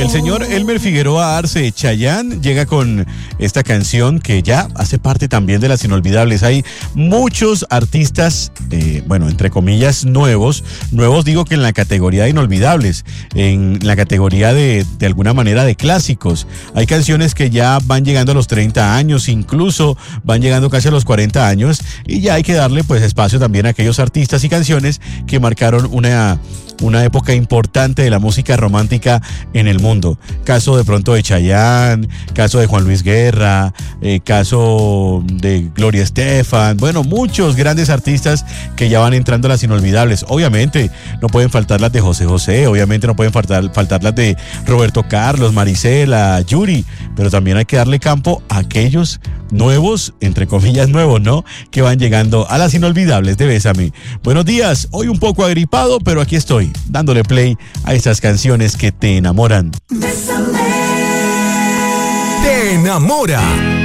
El señor Elmer Figueroa Arce, Chayanne, llega con esta canción que ya hace parte también de las inolvidables. Hay muchos artistas, entre comillas, nuevos digo que en la categoría de inolvidables, en la categoría de alguna manera de clásicos. Hay canciones que ya van llegando a los 30 años, incluso van llegando casi a los 40 años, y ya hay que darle pues espacio también a aquellos artistas y canciones que marcaron una época importante de la música romántica en el mundo. Caso de pronto de Chayanne, caso de Juan Luis Guerra, caso de Gloria Estefan, muchos grandes artistas que ya van entrando a las inolvidables. Obviamente no pueden faltar las de José José, obviamente no pueden faltar las de Roberto Carlos, Marisela, Yuri, pero también hay que darle campo a aquellos nuevos, entre comillas nuevos, ¿no?, que van llegando a las inolvidables de Bésame. Buenos días, hoy un poco agripado, pero aquí estoy, dándole play a esas canciones que te enamoran. Bésame. Te enamora.